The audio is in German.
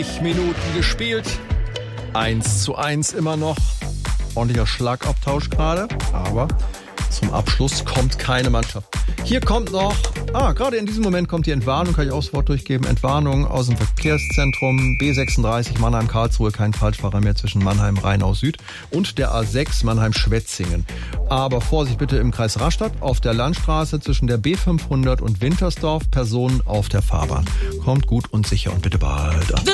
Minuten gespielt. 1:1 immer noch. Ordentlicher Schlagabtausch gerade, aber zum Abschluss kommt keine Mannschaft. Hier kommt noch, gerade in diesem Moment kommt die Entwarnung, kann ich auch das Wort durchgeben. Entwarnung aus dem Verkehrszentrum B36 Mannheim-Karlsruhe, kein Falschfahrer mehr zwischen Mannheim-Rheinau-Süd und der A6 Mannheim-Schwetzingen. Aber Vorsicht bitte im Kreis Rastatt, auf der Landstraße zwischen der B500 und Wintersdorf, Personen auf der Fahrbahn. Kommt gut und sicher und bitte bald an.